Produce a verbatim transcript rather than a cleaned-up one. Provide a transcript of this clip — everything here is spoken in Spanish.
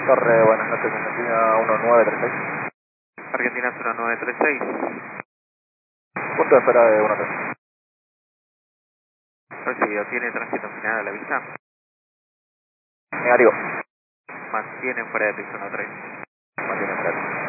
Torre, buenas noches, Argentina uno nueve tres seis. Argentina uno nueve tres seis. Punto de espera de uno tres. Recibido, ¿tiene tránsito final a la vista? Negativo. Mantiene fuera de piso uno tres. Mantiene fuera.